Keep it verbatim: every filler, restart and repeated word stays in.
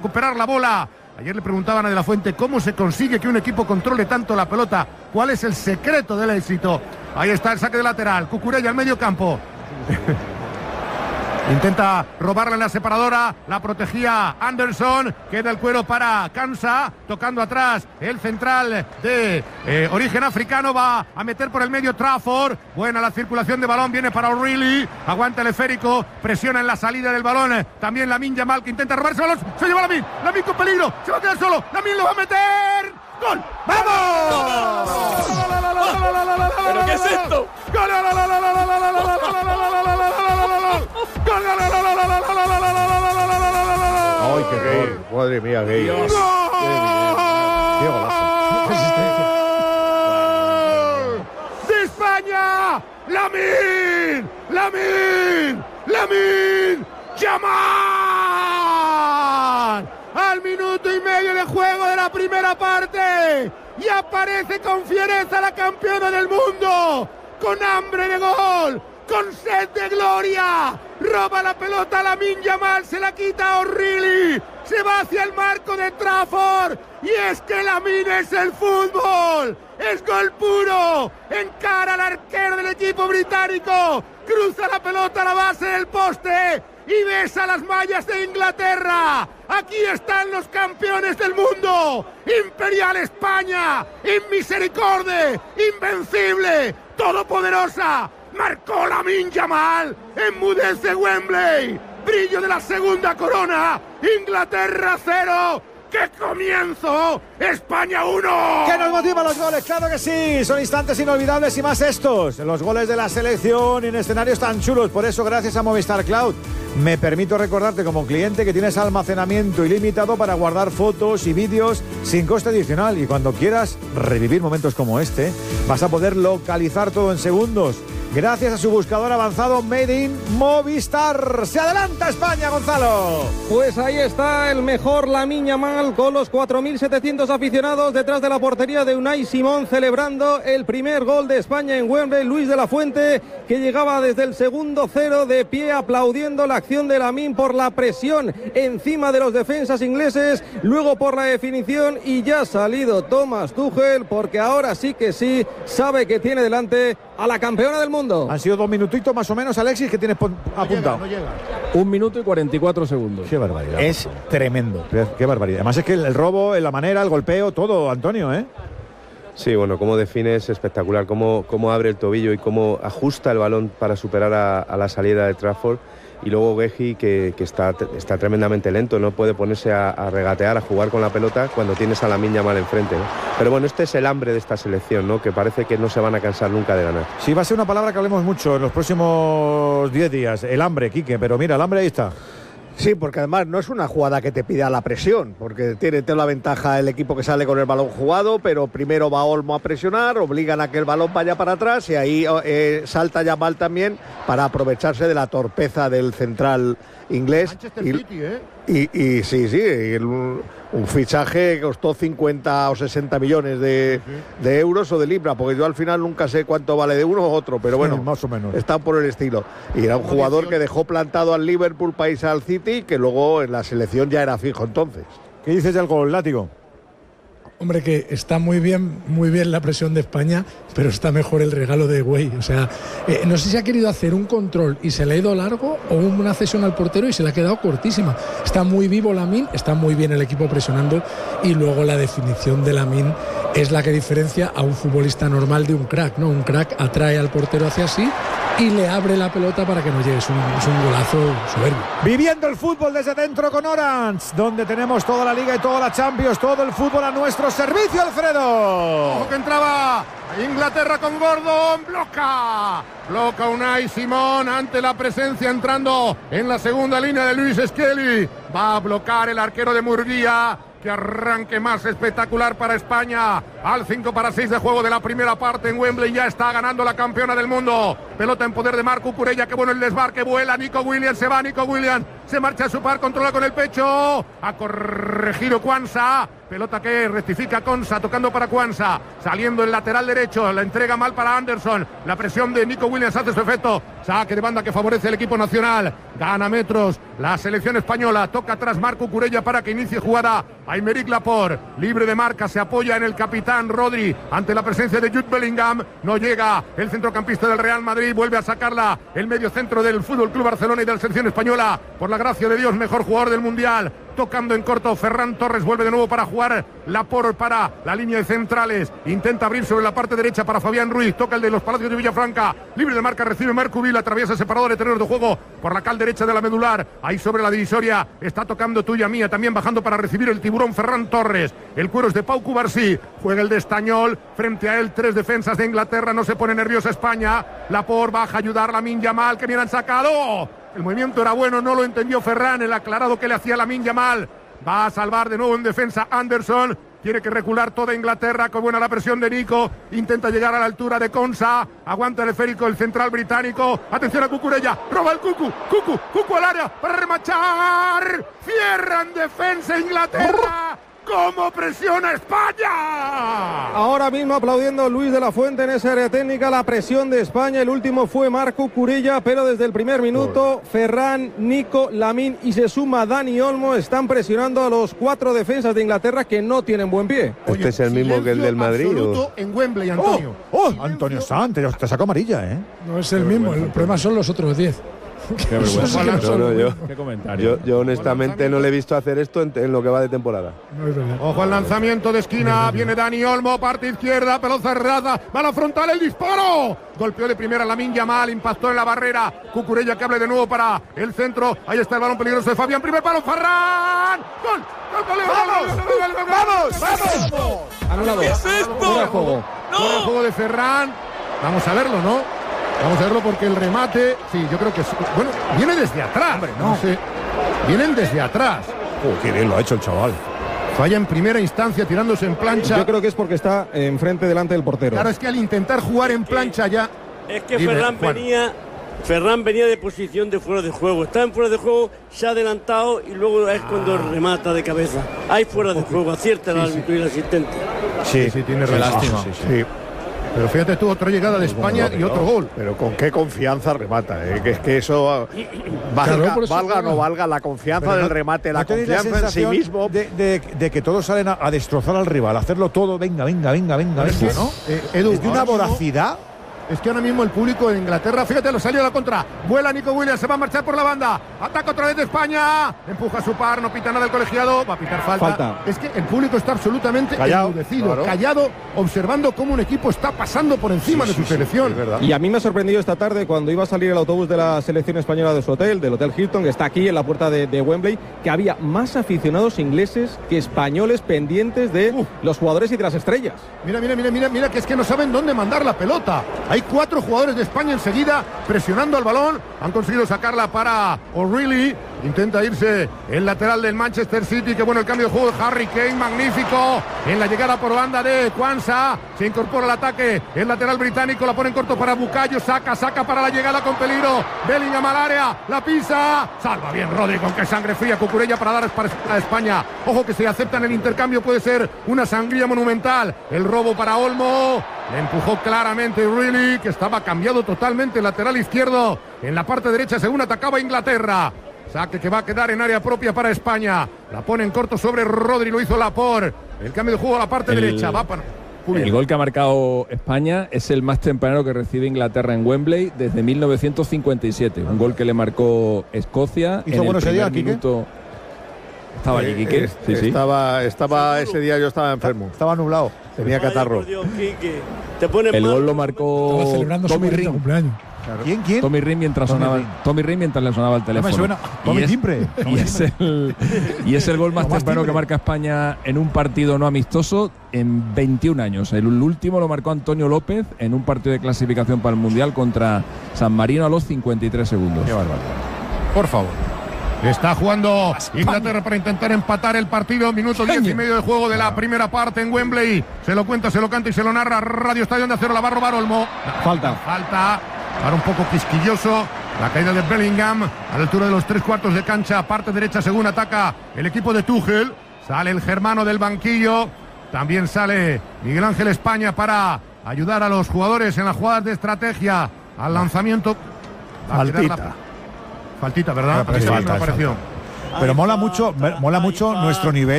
recuperar la bola. Ayer le preguntaban a De La Fuente cómo se consigue que un equipo controle tanto la pelota, cuál es el secreto del éxito. Ahí está el saque de lateral, Cucurella al medio campo. Intenta robarla en la separadora, la protegía Anderson, queda el cuero para Kansa, tocando atrás el central de eh, origen africano, va a meter por el medio Trafford, buena la circulación de balón, viene para O'Reilly, aguanta el esférico, presiona en la salida del balón, también Lamine Yamal que intenta robarse el balón, se lleva Lamine, Lamine con peligro, se va a quedar solo, Lamine lo va a meter, ¡gol! ¡Vamos! ¿Pero qué es esto? ¡Gol! ¡Ay, qué gol! Madre mía, gay. ¡Dios! ¡Qué golazo! ¡De España! ¡Lamine! ¡Lamine! ¡Lamine! ¡Yamal! Al minuto y medio de juego de la primera parte. Y aparece con fiereza la campeona del mundo. Con hambre de gol. Con sed de gloria, roba la pelota a Lamine Yamal, se la quita a O'Reilly, se va hacia el marco de Trafford, y es que Lamine es el fútbol, es gol puro, encara al arquero del equipo británico, cruza la pelota a la base del poste, y besa las mallas de Inglaterra. Aquí están los campeones del mundo, Imperial España, inmisericorde, invencible, todopoderosa. Marcó Lamine Yamal, enmudece Wembley, brillo de la segunda corona, Inglaterra cero, ¡qué comienzo! ¡España uno! ¿Qué nos motiva los goles? ¡Claro que sí! Son instantes inolvidables y más estos, los goles de la selección en escenarios tan chulos. Por eso, gracias a Movistar Cloud, me permito recordarte como cliente que tienes almacenamiento ilimitado para guardar fotos y vídeos sin coste adicional. Y cuando quieras revivir momentos como este, vas a poder localizar todo en segundos. Gracias a su buscador avanzado Made in Movistar. ¡Se adelanta España, Gonzalo! Pues ahí está el mejor Lamine Yamal con los cuatro mil setecientos aficionados detrás de la portería de Unai Simón, celebrando el primer gol de España en Wembley. Luis de la Fuente, que llegaba desde el segundo cero de pie aplaudiendo la acción de Lamine por la presión encima de los defensas ingleses, luego por la definición, y ya ha salido Thomas Tuchel porque ahora sí que sí sabe que tiene delante a la campeona del mundo. Han sido dos minutitos más o menos, Alexis, que tienes apuntado. No llega, no llega. Un minuto y cuarenta y cuatro segundos. Qué barbaridad. Es tremendo. Qué, qué barbaridad. Además es que el, el robo, la manera, el golpeo, todo, Antonio, ¿eh? Sí, bueno, cómo define es espectacular, cómo, cómo abre el tobillo y cómo ajusta el balón para superar a, a la salida de Trafford. Y luego Guehi, que, que está, está tremendamente lento, no puede ponerse a, a regatear, a jugar con la pelota cuando tienes a Lamine Yamal enfrente, ¿no? Pero bueno, este es el hambre de esta selección, ¿no? Que parece que no se van a cansar nunca de ganar. Sí, va a ser una palabra que hablemos mucho en los próximos diez días, el hambre, Quique, pero mira, el hambre ahí está. Sí, porque además no es una jugada que te pida la presión, porque tiene, tiene la ventaja el equipo que sale con el balón jugado, pero primero va Olmo a presionar, obligan a que el balón vaya para atrás y ahí eh, salta Yamal también para aprovecharse de la torpeza del central inglés. Manchester Y, City, ¿eh? y, y sí, sí, y el, un fichaje que costó cincuenta o sesenta millones de, de euros o de libras, porque yo al final nunca sé cuánto vale de uno u otro, pero bueno, Sí, más o menos. está por el estilo. Y era un jugador que dejó plantado al Liverpool para irse al City, que luego en la selección ya era fijo entonces. ¿Qué dices del gol, Látigo? Hombre, que está muy bien, muy bien la presión de España, pero está mejor el regalo de Güey. O sea, eh, no sé si ha querido hacer un control y se le ha ido largo, o una cesión al portero y se le ha quedado cortísima. Está muy vivo Lamine, está muy bien el equipo presionando, y luego la definición de Lamine es la que diferencia a un futbolista normal de un crack, ¿no? Un crack atrae al portero hacia sí y le abre la pelota para que no llegue. Es un, es un golazo soberbio. Viviendo el fútbol desde dentro con Orange, donde tenemos toda la Liga y toda la Champions, todo el fútbol a nuestro servicio, Alfredo. Ojo que entraba Inglaterra con Gordon, bloca, bloca Unai Simón ante la presencia entrando en la segunda línea de Luis Skelly, va a bloquear el arquero de Murguía. Que arranque más espectacular para España. Al cinco para seis de juego de la primera parte en Wembley. Ya está ganando la campeona del mundo. pelota en poder de Marco Cucurella, qué bueno el desbarque, vuela Nico Williams, se va Nico Williams, se marcha a su par, controla con el pecho, ha corregido Quansah, pelota que rectifica Konsa, tocando para Quansah, saliendo el lateral derecho, la entrega mal para Anderson, la presión de Nico Williams hace su efecto, saque de banda que favorece el equipo nacional, gana metros la selección española, toca atrás Marco Cucurella para que inicie jugada, Aymeric Laporte, libre de marca, se apoya en el capitán Rodri, ante la presencia de Jude Bellingham, no llega el centrocampista del Real Madrid, vuelve a sacarla el medio centro del Fútbol Club Barcelona y de la selección española, por la gracia de Dios, mejor jugador del Mundial, tocando en corto, Ferran Torres vuelve de nuevo para jugar, Laporte para la línea de centrales, intenta abrir sobre la parte derecha para Fabián Ruiz, toca el de los Palacios de Villafranca, libre de marca, recibe Mercuril, atraviesa el separador de terrenos de juego por la cal derecha de la medular, ahí sobre la divisoria, está tocando tuya mía, también bajando para recibir el tiburón Ferran Torres, el cuero es de Pau Cubarsí, juega el de Estañol, frente a él tres defensas de Inglaterra, no se pone nerviosa España, Laporte baja a ayudar a Lamine Yamal, que bien han sacado, el movimiento era bueno, no lo entendió Ferran, el aclarado que le hacía Lamine Yamal, va a salvar de nuevo en defensa Anderson, tiene que recular toda Inglaterra, con buena la presión de Nico, intenta llegar a la altura de Konsa, aguanta el esférico el central británico, atención a Cucurella, roba el Cucu, Cucu, Cucu al área, para remachar, cierra en defensa Inglaterra, ¿cómo presiona España? Ahora mismo aplaudiendo Luis de la Fuente en esa área técnica, la presión de España, el último fue Marco Cucurella, pero desde el primer minuto Ferran, Nico, Lamine y se suma Dani Olmo, están presionando a los cuatro defensas de Inglaterra que no tienen buen pie. Este Oye, es el mismo que el del Madrid. ¿O? En Wembley, Antonio. ¡Oh! oh Antonio Santos, te sacó amarilla, ¿eh? No es el mismo, el problema son los otros diez. Qué vergüenza. No, no, yo, Qué comentario. Yo, yo honestamente no le he visto hacer esto en, en lo que va de temporada. No es verdad. Ojo al lanzamiento de esquina, viene Dani Olmo, parte izquierda, pelota cerrada, va a la frontal, el disparo. Golpeó de primera Lamine Yamal, impactó en la barrera. Cucurella que abre de nuevo para el centro. Ahí está el balón peligroso de Fabián, primer palo, Ferran. ¡Gol! ¡Gol, gol, gol! ¡Vamos! ¡Vamos! ¡Vamos! Anulado. ¿Qué es esto? Fuera de juego. Fuera de juego de Ferran. Vamos a verlo, ¿no? Vamos a verlo porque el remate, sí, yo creo que sí. Bueno, viene desde atrás. Hombre, no. no sé. Vienen desde atrás. Oh, qué bien lo ha hecho el chaval. Falla en primera instancia tirándose en plancha. Yo creo que es porque está enfrente delante del portero. Claro, es que al intentar jugar en plancha ya. Es que Dime, Ferran Juan. venía, Ferran venía de posición de fuera de juego. Está en fuera de juego, se ha adelantado y luego es cuando remata de cabeza. Hay fuera de juego, acierta el árbitro y el asistente. Sí, sí, tiene razón. Lástima. Sí, sí, sí. Pero fíjate tú, otra llegada de España y otro gol. Pero con qué confianza remata, ¿eh? Que es que eso valga, Claro, por eso valga o juega. no valga, la confianza Pero del no- remate, la ¿no tenéis la confianza en sí sensación mismo. De, de- de que todos salen a, a destrozar al rival, a hacerlo todo, venga, venga, venga, venga, Es venga, que, ¿no? eh, Edu, es de una ahora mismo- voracidad. Es que ahora mismo el público de Inglaterra, fíjate, lo salió a la contra. Vuela Nico Williams, se va a marchar por la banda. Ataca otra vez de España. Empuja a su par, no pita nada del colegiado. Va a pitar falta. Falta. Es que el público está absolutamente Callado, enmudecido, claro. callado, observando cómo un equipo está pasando por encima de su selección. Es verdad. Y a mí me ha sorprendido esta tarde cuando iba a salir el autobús de la selección española de su hotel, del Hotel Hilton, que está aquí en la puerta de, de Wembley, que había más aficionados ingleses que españoles pendientes de Uf. los jugadores y de las estrellas. Mira, mira, mira, mira, mira, que es que no saben dónde mandar la pelota. Hay cuatro jugadores de España enseguida presionando al balón. Han conseguido sacarla para O'Reilly. Intenta irse el lateral del Manchester City. Qué bueno el cambio de juego de Harry Kane, magnífico. En la llegada por banda de Quansah. Se incorpora al ataque el lateral británico. La pone en corto para Bucayo. Saca, saca para la llegada con peligro. Bellingham al área. La pisa. Salva bien Rodri con que sangre fría. Cucurella para dar para a España. Ojo que si aceptan el intercambio puede ser una sangría monumental. El robo para Olmo. Le empujó claramente O'Reilly, que estaba cambiado totalmente el lateral izquierdo. En la parte derecha según atacaba Inglaterra. Saque que va a quedar en área propia para España. La pone en corto sobre Rodri, lo hizo Laporte. El cambio de juego a la parte El- derecha. Va para... El gol que ha marcado España es el más temprano que recibe Inglaterra en Wembley desde mil novecientos cincuenta y siete. Un gol que le marcó Escocia. ¿Hizo en el bueno ese día, primer Quique? minuto. Estaba allí, Quique. Eh, Sí, sí. Estaba, estaba ese día yo estaba enfermo. Estaba nublado. Tenía Vaya, catarro. por Dios, Quique. Te pones El mal. gol lo Estaba marcó celebrando su Tommy cuarenta Ring. cumpleaños. ¿Quién, quién? Tommy Ring mientras Tommy sonaba Ring. Tommy Ring mientras le sonaba el No teléfono. me suena. Y Tommy es- Timbre. Y es, el, y es el gol más Tomás temprano Timbre. que marca España en un partido no amistoso en veintiún años. El último lo marcó Antonio López en un partido de clasificación para el Mundial contra San Marino a los cincuenta y tres segundos. Qué barbaridad. Por favor. Está jugando Inglaterra para intentar empatar el partido. Minuto diez y medio de juego de la primera parte en Wembley. Se lo cuenta, se lo canta y se lo narra Radio Estadio de Acero. La va a robar Olmo. Falta. Falta. para un poco quisquilloso. La caída de Bellingham a la altura de los tres cuartos de cancha, parte derecha según ataca el equipo de Tuchel. Sale el germano del banquillo. También sale Miguel Ángel España para ayudar a los jugadores en las jugadas de estrategia al lanzamiento. Faltita. La... Faltita, ¿verdad? Pero, pero, sí, falta, me pareció. Pero mola mucho, mola mucho nuestro nivel.